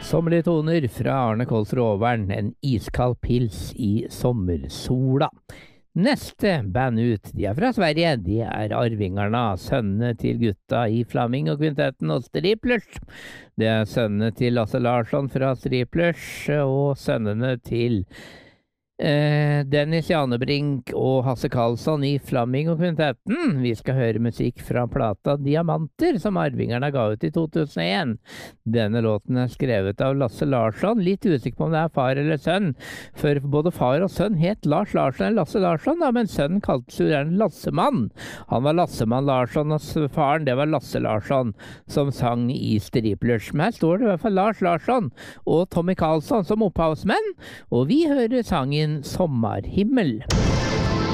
Sommerlige toner fra Arne Kolsrud Aavern, en iskald pils i sommersola. Neste band ut, de er fra Sverige, de er arvingarna, sønnene til gutta i Flamingo-kvintetten og Striplers. Det er sønnene til Lasse Larsson fra Striplers, og sønnene til Dennis Janebrink og Hasse Karlsson i Flamingo-kvintetten. Vi skal høre musikk fra plata Diamanter, som arvingarna ga ut i 2001. Denne låten er skrevet av Lasse Larsson, litt usikker på om det er far eller sønn, for både far og sønn het Lars Larsson eller Lasse Larsson, da, men sønnen kaltes jo gjerne Lassemann. Han var Lassemann Larsson, og faren det var Lasse Larsson, som sang i Striplers. Men her står det i hvert fall Lars Larsson og Tommy Karlsson som opphavsmenn, og vi hører sangen Sommarhimmel.